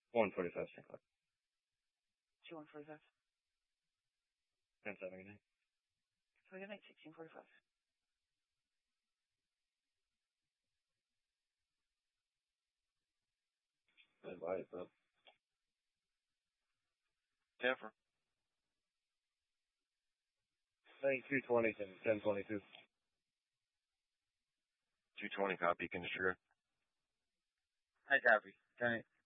1:45, 10 o'clock. 1:45. 10:07, good night. So good night, 16:45. Bye, bro. Jennifer. 2:20 and 10:22. 2:20, copy, can distribute. Hi, copy. Good night.